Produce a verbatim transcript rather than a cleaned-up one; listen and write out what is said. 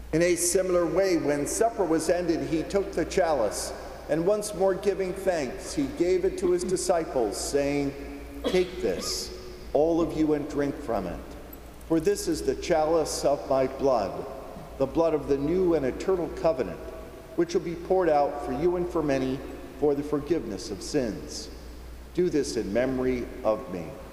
In a similar way, when supper was ended, he took the chalice, and once more giving thanks, he gave it to his disciples, saying, "Take this, all of you, and drink from it. For this is the chalice of my blood, the blood of the new and eternal covenant, which will be poured out for you and for many for the forgiveness of sins. Do this in memory of me."